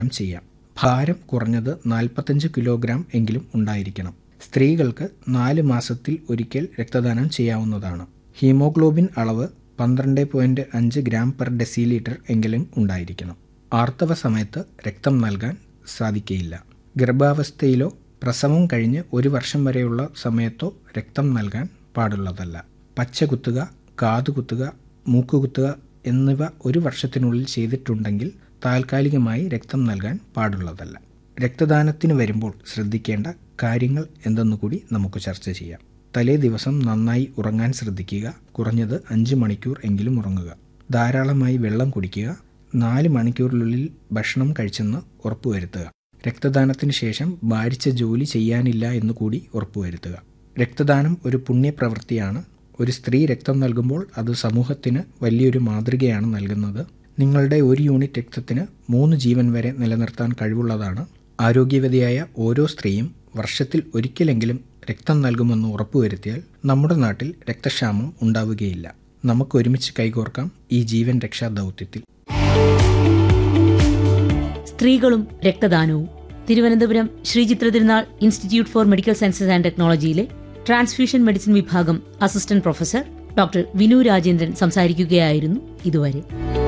ചെയ്യാം. ഭാരം കുറഞ്ഞത് 45 കിലോഗ്രാം എങ്കിലും ഉണ്ടായിരിക്കണം. സ്ത്രീകൾക്ക് 4 മാസത്തിൽ ഒരിക്കൽ രക്തദാനം ചെയ്യാവുന്നതാണ്. ഹീമോഗ്ലോബിൻ അളവ് 12.5 ഗ്രാം പെർ ഡെസിലിറ്റർ എങ്കിലും ഉണ്ടായിരിക്കണം. ആർത്തവ സമയത്ത് രക്തം നൽകാൻ സാധിക്കയില്ല. ഗർഭാവസ്ഥയിലോ പ്രസവം കഴിഞ്ഞ് 1 വർഷം വരെയുള്ള സമയത്തോ രക്തം നൽകാൻ പാടുള്ളതല്ല. പച്ച കുത്തുക, കാതുകുത്തുക, മൂക്കുകുത്തുക എന്നിവ 1 വർഷത്തിനുള്ളിൽ ചെയ്തിട്ടുണ്ടെങ്കിൽ താൽക്കാലികമായി രക്തം നൽകാൻ പാടുള്ളതല്ല. രക്തദാനത്തിന് വരുമ്പോൾ ശ്രദ്ധിക്കേണ്ട കാര്യങ്ങൾ എന്തെന്നുകൂടി നമുക്ക് ചർച്ച ചെയ്യാം. തലേ ദിവസം നന്നായി ഉറങ്ങാൻ ശ്രദ്ധിക്കുക. കുറഞ്ഞത് 5 മണിക്കൂർ എങ്കിലും ഉറങ്ങുക. ധാരാളമായി വെള്ളം കുടിക്കുക. 4 മണിക്കൂറിനുള്ളിൽ ഭക്ഷണം കഴിച്ചെന്ന് ഉറപ്പുവരുത്തുക. രക്തദാനത്തിന് ശേഷം ഭാരിച്ച ജോലി ചെയ്യാനില്ല എന്നുകൂടി ഉറപ്പുവരുത്തുക. രക്തദാനം ഒരു പുണ്യപ്രവൃത്തിയാണ്. ഒരു സ്ത്രീ രക്തം നൽകുമ്പോൾ അത് സമൂഹത്തിന് വലിയൊരു മാതൃകയാണ് നൽകുന്നത്. നിങ്ങളുടെ 1 യൂണിറ്റ് രക്തത്തിന് 3 ജീവൻ വരെ നിലനിർത്താൻ കഴിവുള്ളതാണ്. ആരോഗ്യവതിയായ ഓരോ സ്ത്രീയും വർഷത്തിൽ ഒരിക്കലെങ്കിലും രക്തം നൽകുമെന്ന് ഉറപ്പുവരുത്തിയാൽ നമ്മുടെ നാട്ടിൽ രക്തക്ഷാമം ഉണ്ടാവുകയില്ല. നമുക്ക് ഒരുമിച്ച് കൈകോർക്കാം ഈ ജീവൻ രക്ഷാ ദൗത്യത്തിൽ. സ്ത്രീകളും രക്തദാനവും. തിരുവനന്തപുരം ശ്രീചിത്ര തിരുനാൾ institute four medical sciences and ടെക്നോളജിയിലെ transfusion medicine വിഭാഗം assistant professor doctor Vinu Rajendran സംസാരിക്കുകയായിരുന്നു ഇതുവരെ.